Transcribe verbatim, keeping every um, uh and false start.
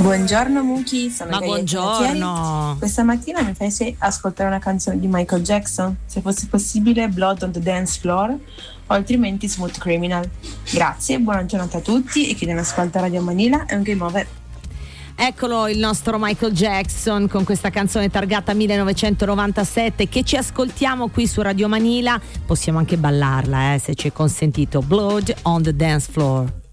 Buongiorno Muki, sono Ma Gaglietta buongiorno. Mattieri. Questa mattina mi fai ascoltare una canzone di Michael Jackson, se fosse possibile Blood on the Dance Floor o altrimenti Smooth Criminal. Grazie, buona giornata a tutti e chi non ascolta Radio Manila è un game over. Eccolo il nostro Michael Jackson con questa canzone targata millenovecentonovantasette che ci ascoltiamo qui su Radio Manila. Possiamo anche ballarla, eh, se ci è consentito. Blood on the Dance Floor.